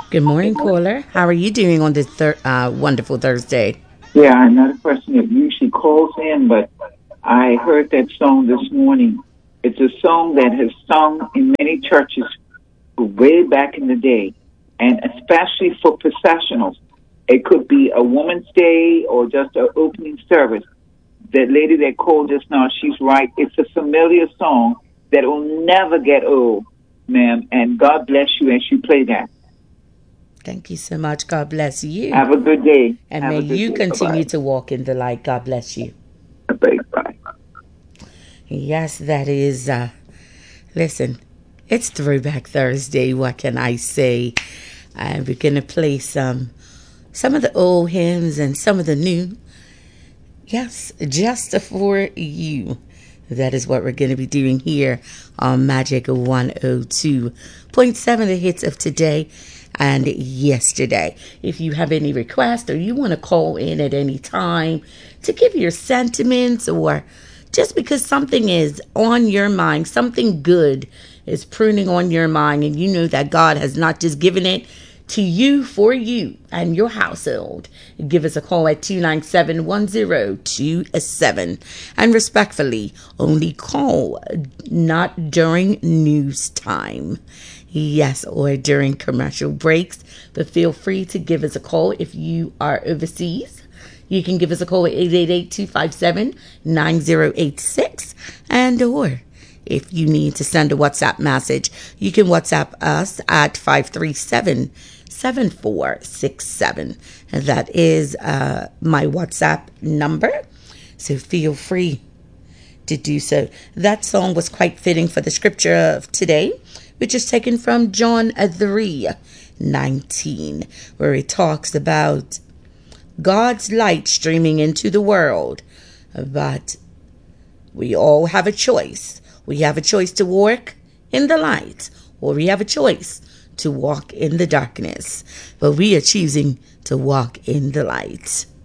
Good morning, caller. How are you doing on this wonderful Thursday? Yeah, I'm not a person that usually calls in, but I heard that song this morning. It's a song that has sung in many churches way back in the day, and especially for processionals. It could be a Woman's Day or just an opening service. That lady that called just now, she's right. It's a familiar song that will never get old, ma'am, and God bless you as you play that. Thank you so much. God bless you. Have a good day. And Have may a good you day. continue Bye-bye. to walk in the light. God bless you. Bye-bye. Yes, that is, listen, it's Throwback Thursday. What can I say? We're going to play some of the old hymns and some of the new. Yes, just for you. That is what we're going to be doing here on Magic 102.7, the hits of today and yesterday. If you have any requests or you want to call in at any time to give your sentiments, or just because something is on your mind, something good is pruning on your mind, and you know that God has not just given it to you for you and your household, give us a call at 297-1027. And respectfully, only call not during news time. Yes, or during commercial breaks. But feel free to give us a call if you are overseas. You can give us a call at 888-257-9086. And or if you need to send a WhatsApp message, you can WhatsApp us at 537-7467. And that is my WhatsApp number. So feel free to do so. That song was quite fitting for the scripture of today, which is taken from John 3:19, where it talks about God's light streaming into the world. But we all have a choice. We have a choice to walk in the light, or we have a choice to walk in the darkness. But we are choosing to walk in the light.